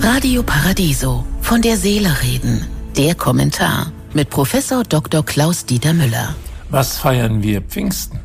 Radio Paradiso, von der Seele reden. Der Kommentar mit Professor Dr. Klaus-Dieter Müller. Was feiern wir Pfingsten?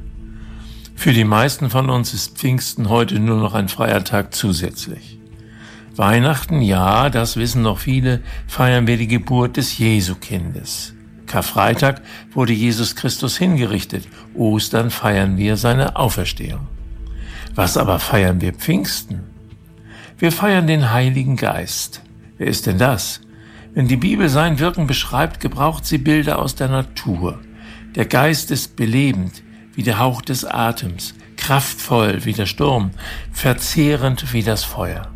Für die meisten von uns ist Pfingsten heute nur noch ein freier Tag zusätzlich. Weihnachten, ja, das wissen noch viele, feiern wir die Geburt des Jesukindes. Karfreitag wurde Jesus Christus hingerichtet. Ostern feiern wir seine Auferstehung. Was aber feiern wir Pfingsten? Wir feiern den Heiligen Geist. Wer ist denn das? Wenn die Bibel sein Wirken beschreibt, gebraucht sie Bilder aus der Natur. Der Geist ist belebend, wie der Hauch des Atems, kraftvoll wie der Sturm, verzehrend wie das Feuer.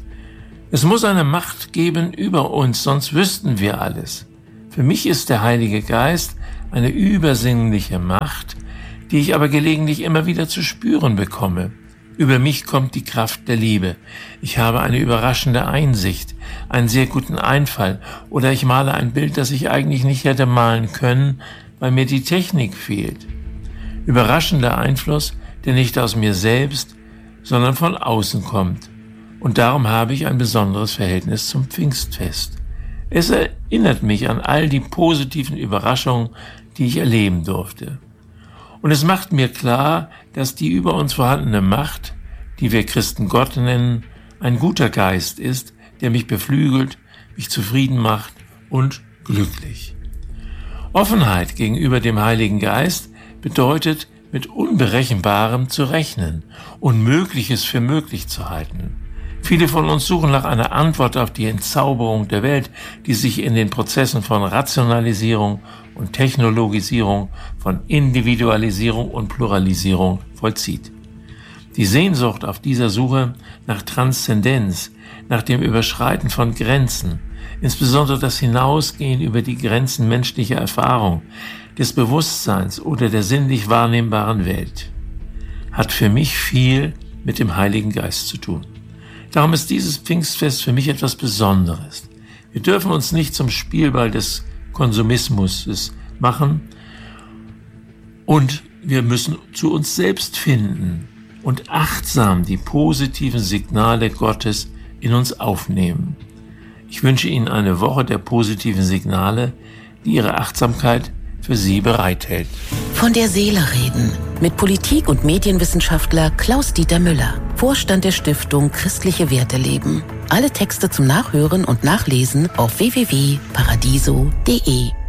Es muss eine Macht geben über uns, sonst wüssten wir alles. Für mich ist der Heilige Geist eine übersinnliche Macht, die ich aber gelegentlich immer wieder zu spüren bekomme. Über mich kommt die Kraft der Liebe. Ich habe eine überraschende Einsicht, einen sehr guten Einfall oder ich male ein Bild, das ich eigentlich nicht hätte malen können, weil mir die Technik fehlt. Überraschender Einfluss, der nicht aus mir selbst, sondern von außen kommt. Und darum habe ich ein besonderes Verhältnis zum Pfingstfest. Es erinnert mich an all die positiven Überraschungen, die ich erleben durfte. Und es macht mir klar, dass die über uns vorhandene Macht, die wir Christen Gott nennen, ein guter Geist ist, der mich beflügelt, mich zufrieden macht und glücklich. Offenheit gegenüber dem Heiligen Geist bedeutet, mit Unberechenbarem zu rechnen, Unmögliches für möglich zu halten. Viele von uns suchen nach einer Antwort auf die Entzauberung der Welt, die sich in den Prozessen von Rationalisierung und Technologisierung, von Individualisierung und Pluralisierung vollzieht. Die Sehnsucht auf dieser Suche nach Transzendenz, nach dem Überschreiten von Grenzen, insbesondere das Hinausgehen über die Grenzen menschlicher Erfahrung, des Bewusstseins oder der sinnlich wahrnehmbaren Welt, hat für mich viel mit dem Heiligen Geist zu tun. Darum ist dieses Pfingstfest für mich etwas Besonderes. Wir dürfen uns nicht zum Spielball des Konsumismus machen und wir müssen zu uns selbst finden und achtsam die positiven Signale Gottes in uns aufnehmen. Ich wünsche Ihnen eine Woche der positiven Signale, die Ihre Achtsamkeit für Sie bereithält. Von der Seele reden mit Politik- und Medienwissenschaftler Klaus-Dieter Müller, Vorstand der Stiftung Christliche Werte leben. Alle Texte zum Nachhören und Nachlesen auf www.paradiso.de.